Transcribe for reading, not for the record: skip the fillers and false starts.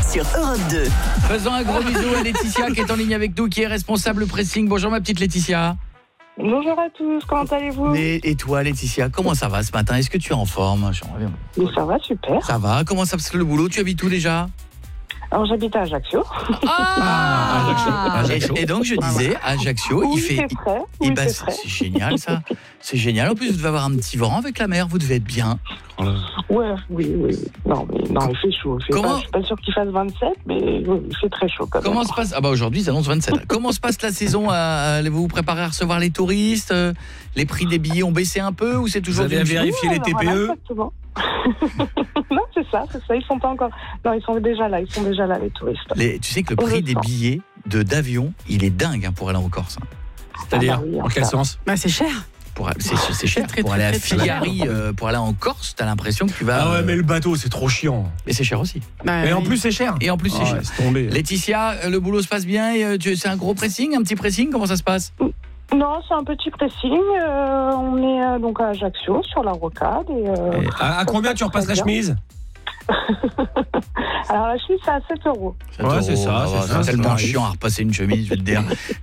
sur Europe 2. Faisons un gros bisou à Laetitia qui est en ligne avec nous, qui est responsable pressing. Bonjour ma petite Laetitia. Bonjour à tous, comment allez-vous? Et toi Laetitia, comment ça va ce matin? Est-ce que tu es en forme? Mais ça va, super. Ça va, comment ça passe le boulot? Tu habites où déjà? Alors j'habite à Ajaccio. Et donc je disais, à Ajaccio, Oui, il fait... c'est frais. Eh Oui, ben, c'est frais. c'est génial ça. C'est génial. En plus, vous devez avoir un petit vent avec la mer. Vous devez être bien. Ouais, oui. Non, il fait chaud. Comment... Je suis pas sûre qu'il fasse 27, mais oui, il fait très chaud quand même. Comment se passe... Ah bah aujourd'hui, ils annoncent 27. Comment se passe la saison? Vous vous préparez à recevoir les touristes? Les prix des billets ont baissé un peu ou c'est toujours... Vous avez vérifié les TPE? Voilà, exactement. Non, c'est ça. Ils sont pas encore... Non, ils sont déjà là, les touristes. Tu sais que le prix des billets d'avion, il est dingue pour aller en Corse. C'est-à-dire, oui, en quel sens? Bah c'est cher. C'est cher. Pour aller à Figari, pour aller en Corse, t'as l'impression que tu vas... Ah ouais, mais le bateau, c'est trop chiant. Et c'est cher aussi. Et en plus, c'est cher. Et en plus, c'est cher. Laisse tomber. Laetitia, le boulot se passe bien et c'est un gros pressing, un petit pressing? Comment ça se passe? Non, c'est un petit pressing. On est donc à Ajaccio, sur la rocade. À combien tu repasses la chemise? Alors la chemise, c'est à 7 €. Ouais, c'est ça. C'est tellement chiant à repasser une chemise, je vais te dire.